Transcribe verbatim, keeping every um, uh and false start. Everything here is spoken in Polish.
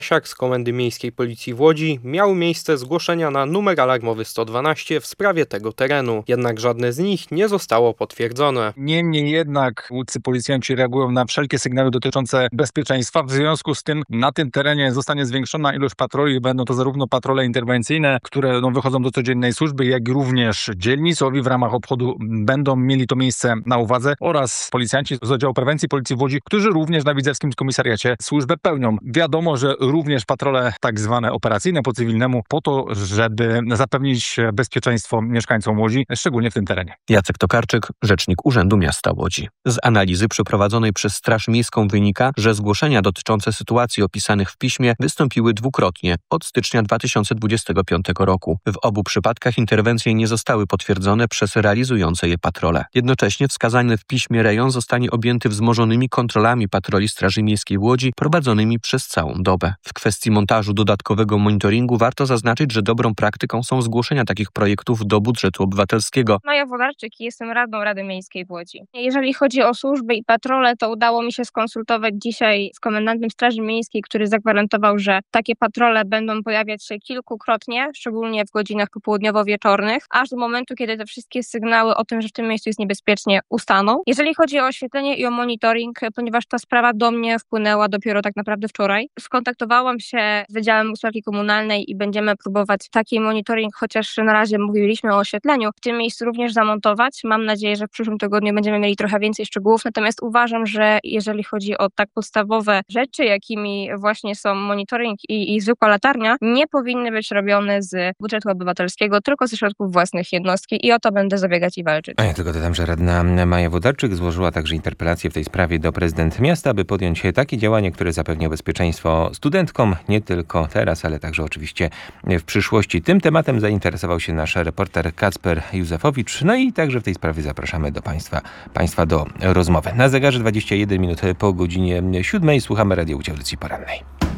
Siak z Komendy Miejskiej Policji w Łodzi miały miejsce zgłoszenia na numer alarmowy sto dwanaście w sprawie tego terenu, jednak żadne z nich nie zostało potwierdzone. Niemniej jednak łódzcy policjanci reagują na wszelkie sygnały dotyczące bezpieczeństwa. W związku z tym na tym terenie zostanie zwiększona ilość patroli. Będą to zarówno patrole interwencyjne, które no, wychodzą do codziennej służby, jak i również dzielnicowi w ramach obchodu będą mieli to miejsce na uwadze oraz policjanci z oddziału prewencji Policji w Łodzi, którzy również na Widzewskim Komisariacie służbę pełnią. Wiadomo, że również patrole tak zwane operacyjne po cywilnemu po to, żeby zapewnić bezpieczeństwo mieszkańcom Łodzi, szczególnie w tym terenie. Jacek Tokarczyk, rzecznik Urzędu Miasta Łodzi. Z analizy przeprowadzonej przez Straż Miejską wynika, że zgłoszenia dotyczące sytuacji opisanych w piśmie wystąpiły dwukrotnie od stycznia dwa tysiące dwudziestego piątego roku. W obu przypadkach interwencje nie zostały potwierdzone przez realizujące je patrole. Jednocześnie wskazany w piśmie rejon zostanie objęty wzmożonymi kontrolami patroli Straży Miejskiej w Łodzi prowadzonymi przez całą dobę. W kwestii montażu dodatkowego monitoringu warto zaznaczyć, że dobrą praktyką są zgłoszenia takich projektów do budżetu obywatelskiego. Maja Wodarczyk i jestem radną Rady Miejskiej w Łodzi. Jeżeli chodzi o służby i patrole, to udało mi się skonsultować dzisiaj z komendantem Straży Miejskiej, który zagwarantował, że takie patrole będą pojawiać się kilkukrotnie, szczególnie w godzinach popołudniowo-wieczornych, aż do momentu, kiedy te wszystkie sygnały o tym, że w tym miejscu jest niebezpiecznie, ustaną. Jeżeli chodzi o oświetlenie i o monitoring, ponieważ ta sprawa do mnie wpłynęła dopiero tak naprawdę wczoraj, skontaktowałam się z Wydziałem Usługi Komunalnej i będziemy próbować taki monitoring, chociaż na razie mówiliśmy o oświetleniu, w tym miejscu również zamontować. Mam nadzieję, że w przyszłym tygodniu będziemy mieli trochę więcej szczegółów, natomiast uważam, że jeżeli chodzi o tak podstawowe rzeczy, jakimi właśnie są monitoring i, i zwykła latarnia, nie powinny być robione z budżetu obywatelskiego, tylko ze środków własnych jednostki i o to będę zabiegać i walczyć. A ja tylko dodam, że radna Maja Wodarczyk złożyła także interpelację w tej sprawie do prezydent miasta, aby podjąć takie działania, które zapewnią bezpieczeństwo studentkom, nie tylko teraz, ale także oczywiście w przyszłości. Tym tematem zainteresował się nasz reporter Kacper Józefowicz, no i także w tej sprawie zapraszamy do Państwa, Państwa do rozmowy. Na zegarze dwadzieścia jeden minut po godzinie siódmej słuchamy Radio Łódź Audycji Porannej.